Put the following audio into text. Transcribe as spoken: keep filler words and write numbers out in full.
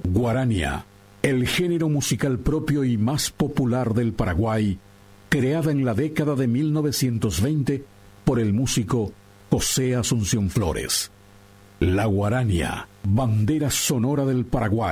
Guarania, el género musical propio y más popular del Paraguay, creada en la década de mil novecientos veinte por el músico José Asunción Flores. La guarania, bandera sonora del Paraguay.